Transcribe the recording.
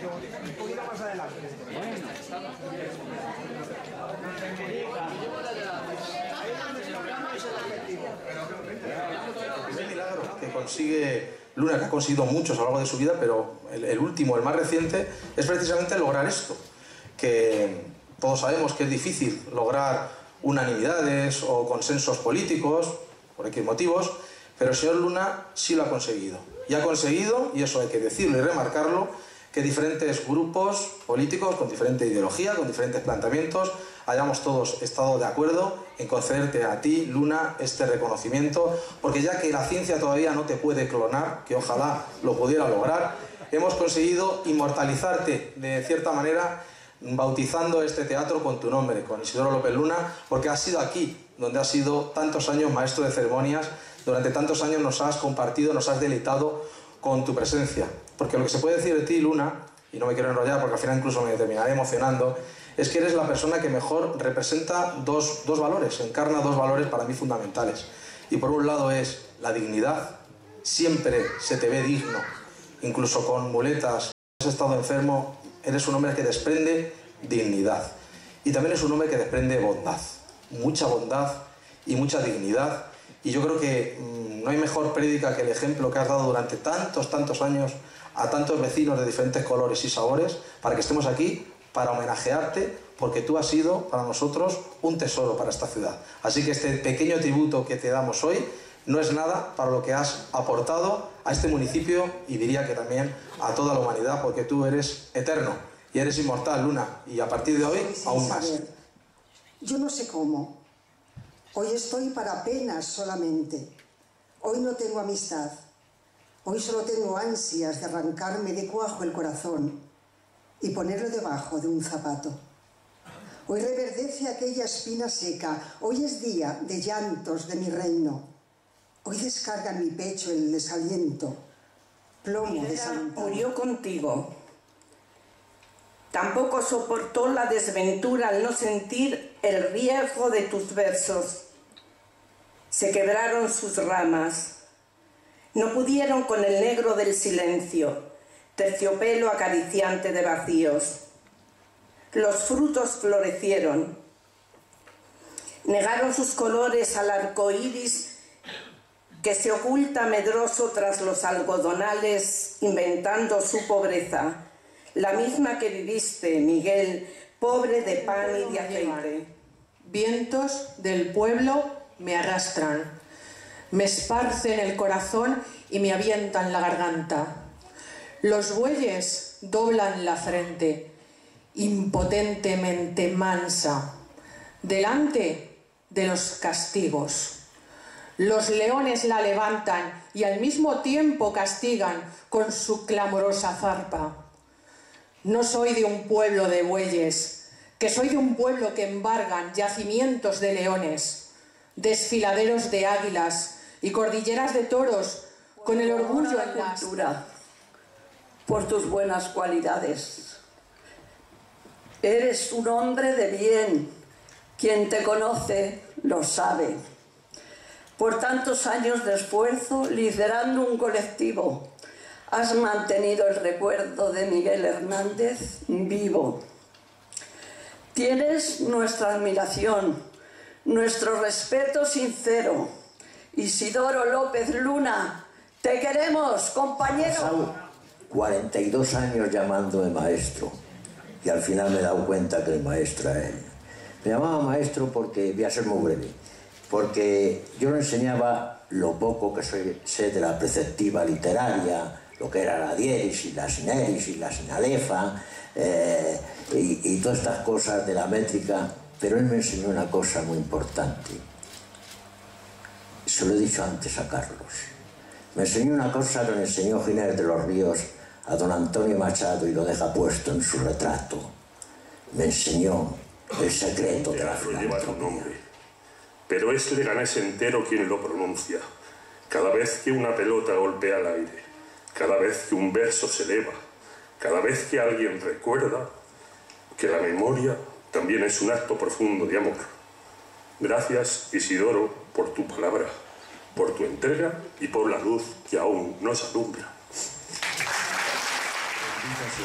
Un poquito más adelante. Es un milagro que consigue Luna, que ha conseguido muchos a lo largo de su vida, pero el último, el más reciente, es precisamente lograr esto. Que todos sabemos que es difícil lograr unanimidades o consensos políticos, por X motivos, pero el señor Luna sí lo ha conseguido. Y ha conseguido, y eso hay que decirlo y remarcarlo, que diferentes grupos políticos con diferente ideología, con diferentes planteamientos, hayamos todos estado de acuerdo en concederte a ti, Luna, este reconocimiento, porque ya que la ciencia todavía no te puede clonar, que ojalá lo pudiera lograr, hemos conseguido inmortalizarte de cierta manera, bautizando este teatro con tu nombre, con Isidoro López Luna, porque has sido aquí, donde has sido tantos años maestro de ceremonias, durante tantos años nos has compartido, nos has deleitado con tu presencia. Porque lo que se puede decir de ti, Luna, y no me quiero enrollar porque al final incluso me terminaré emocionando, es que eres la persona que mejor representa dos valores, encarna dos valores para mí fundamentales. Y por un lado es la dignidad, siempre se te ve digno, incluso con muletas, has estado enfermo, eres un hombre que desprende dignidad. Y también es un hombre que desprende bondad, mucha bondad y mucha dignidad. Y yo creo que no hay mejor prédica que el ejemplo que has dado durante tantos años a tantos vecinos de diferentes colores y sabores, para que estemos aquí, para homenajearte, porque tú has sido para nosotros un tesoro para esta ciudad. Así que este pequeño tributo que te damos hoy no es nada para lo que has aportado a este municipio y diría que también a toda la humanidad, porque tú eres eterno y eres inmortal, Luna, y a partir de hoy aún más. Yo no sé cómo. Hoy estoy para penas solamente. Hoy no tengo amistad. Hoy solo tengo ansias de arrancarme de cuajo el corazón y ponerlo debajo de un zapato. Hoy reverdece aquella espina seca. Hoy es día de llantos de mi reino. Hoy descarga en mi pecho el desaliento, plomo desalentado. Murió contigo. Tampoco soportó la desventura al no sentir el riesgo de tus versos. Se quebraron sus ramas. No pudieron con el negro del silencio, terciopelo acariciante de vacíos. Los frutos florecieron. Negaron sus colores al arco iris que se oculta medroso tras los algodonales, inventando su pobreza, la misma que viviste, Miguel, pobre de pan y de aceite. Vientos del pueblo me arrastran, me esparcen el corazón y me avientan la garganta. Los bueyes doblan la frente, impotentemente mansa, delante de los castigos. Los leones la levantan y al mismo tiempo castigan con su clamorosa zarpa. No soy de un pueblo de bueyes, que soy de un pueblo que embargan yacimientos de leones, desfiladeros de águilas y cordilleras de toros, con el orgullo en la cultura, por tus buenas cualidades. Eres un hombre de bien, quien te conoce lo sabe. Por tantos años de esfuerzo, liderando un colectivo, has mantenido el recuerdo de Miguel Hernández vivo. Tienes nuestra admiración, nuestro respeto sincero. Isidoro López Luna, te queremos, compañero. He pasado 42 años llamándome maestro y al final me he dado cuenta que el maestro era él. Me llamaba maestro porque, voy a ser muy breve, porque yo le enseñaba lo poco que sé de la preceptiva literaria, lo que era la dieris y la sineris y la sinalefa y todas estas cosas de la métrica, pero él me enseñó una cosa muy importante. Se lo he dicho antes a Carlos. Me enseñó una cosa que le enseñó Ginés de los Ríos a don Antonio Machado y lo deja puesto en su retrato. Me enseñó el secreto de la filantropía. Pero es Leganés entero quien lo pronuncia. Cada vez que una pelota golpea el aire, cada vez que un verso se eleva, cada vez que alguien recuerda que la memoria también es un acto profundo de amor. Gracias, Isidoro, por tu palabra, por tu entrega y por la luz que aún nos alumbra.